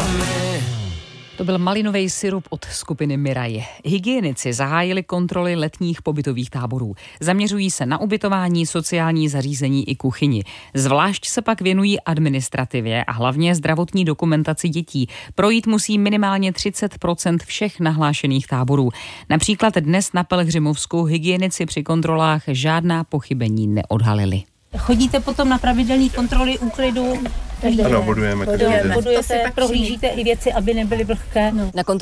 To byl malinový sirup od skupiny Miraje. Hygienici zahájili kontroly letních pobytových táborů. Zaměřují se na ubytování, sociální zařízení i kuchyni. Zvlášť se pak věnují administrativě a hlavně zdravotní dokumentaci dětí. Projít musí minimálně 30% všech nahlášených táborů. Například dnes na Pelhřimovsku hygienici při kontrolách žádná pochybení neodhalili. Chodíte potom na pravidelné kontroly úklidu? Ano, bodujeme. Prohlížíte i věci, aby nebyly vlhké. Na